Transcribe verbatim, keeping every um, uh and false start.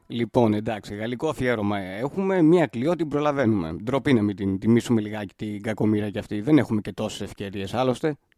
Λοιπόν, εντάξει, γαλλικό αφιέρωμα έχουμε. Μία Κλειό την προλαβαίνουμε. Ντροπή να μην την τιμήσουμε λιγάκι την κακομοίρα κι αυτή. Δεν έχουμε και τόσες ευκαιρίες άλλωστε.